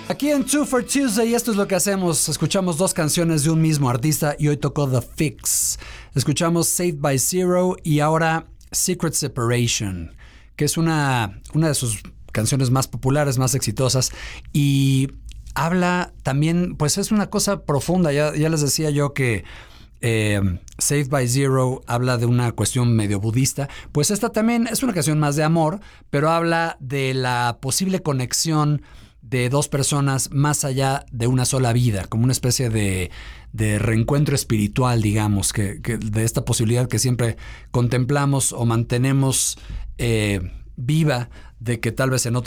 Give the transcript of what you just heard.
Aquí en Two for Tuesday esto es lo que hacemos. Escuchamos dos canciones de un mismo artista y hoy tocó The Fix. Escuchamos Saved by Zero y ahora Secret Separation, que es una de sus canciones más populares, más exitosas, y habla también, pues es una cosa profunda. Ya les decía yo que Saved by Zero habla de una cuestión medio budista, pues esta también es una canción más de amor, pero habla de la posible conexión de dos personas más allá de una sola vida, como una especie de reencuentro espiritual, digamos, que de esta posibilidad que siempre contemplamos o mantenemos viva, de que tal vez en otro